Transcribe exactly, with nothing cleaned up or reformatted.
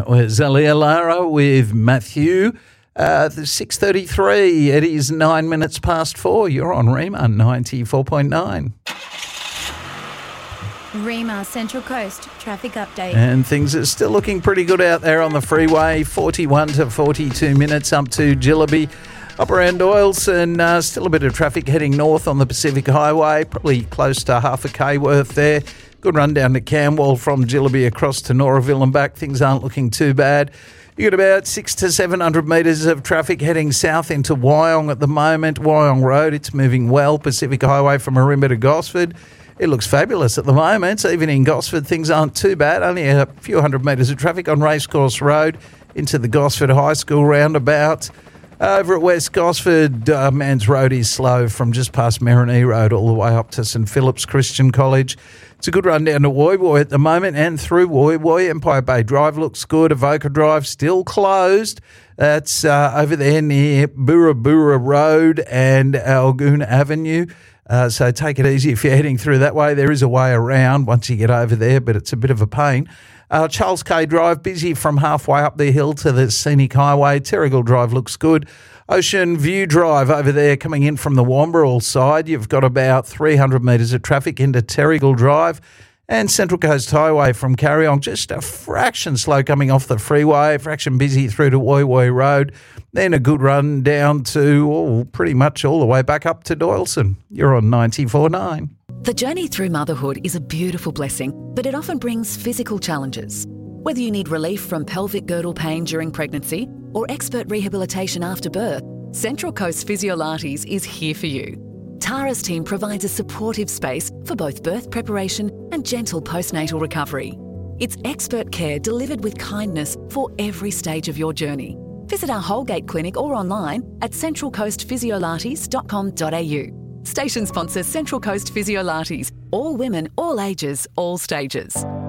That was Alia Lara with Matthew. Uh, the six thirty-three, it is nine minutes past four. You're on Rima ninety-four point nine. Rima Central Coast traffic update. And things are still looking pretty good out there on the freeway. forty-one to forty-two minutes up to Jillaby. Up around Doyleson, uh, still a bit of traffic heading north on the Pacific Highway, probably close to half a K worth there. Good run down to Camwell from Jillaby across to Noraville and back. Things aren't looking too bad. You got about six to seven hundred metres of traffic heading south into Wyong at the moment. Wyong Road, it's moving well. Pacific Highway from Marimba to Gosford. It looks fabulous at the moment. Even in Gosford, things aren't too bad. Only a few hundred metres of traffic on Racecourse Road into the Gosford High School roundabout. Over at West Gosford, uh, Mans Road is slow from just past Marinee Road all the way up to St Philip's Christian College. It's a good run down to Woy Woy at the moment and through Woy Woy. Empire Bay Drive looks good. Avoca Drive still closed. That's uh, over there near Burra Burra Road and Algoon Avenue. Uh, so take it easy if you're heading through that way. There is a way around once you get over there, but it's a bit of a pain. Uh, Charles K Drive, busy from halfway up the hill to the Scenic Highway. Terrigal Drive looks good. Ocean View Drive over there coming in from the Wamberal side. You've got about three hundred metres of traffic into Terrigal Drive. And Central Coast Highway from Carryong, just a fraction slow coming off the freeway, a fraction busy through to Woy Woy Road. Then a good run down to oh, pretty much all the way back up to Doyleson. You're on ninety-four point nine. The journey through motherhood is a beautiful blessing, but it often brings physical challenges. Whether you need relief from pelvic girdle pain during pregnancy or expert rehabilitation after birth, Central Coast Physiolates is here for you. Tara's team provides a supportive space for both birth preparation and gentle postnatal recovery. It's expert care delivered with kindness for every stage of your journey. Visit our Holgate clinic or online at central coast physiolates dot com dot a u. Station sponsor Central Coast Physiolates. All women, all ages, all stages.